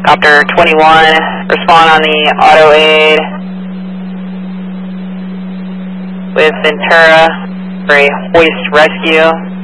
Copter 21, respond on the auto aid with Ventura for a hoist rescue.